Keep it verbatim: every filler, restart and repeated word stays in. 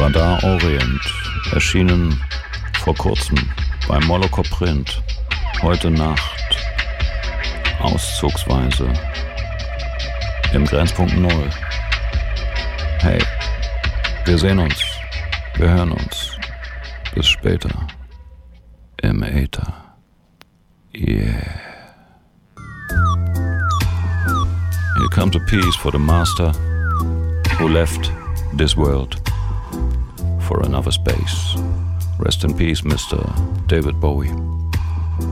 Radar Orient, erschienen vor kurzem beim Moloko Print, heute Nacht, auszugsweise, im Grenzpunkt Null. Hey, wir sehen uns, wir hören uns, bis später, im Äther, yeah. Here comes a piece for the master who left this world for another space. Rest in peace, Mister David Bowie.